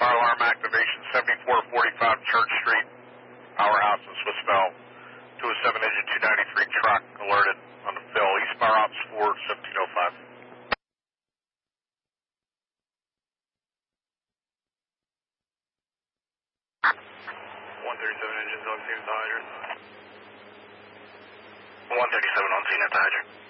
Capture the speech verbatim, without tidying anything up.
fire alarm activation, seventy-four forty-five Church Street, powerhouse in Swissville. two oh seven engine two ninety-three truck alerted on the fill. East Fire Ops four, seventeen oh five. one thirty-seven engines on scene at the hydrant. one thirty-seven on scene at the hydrant.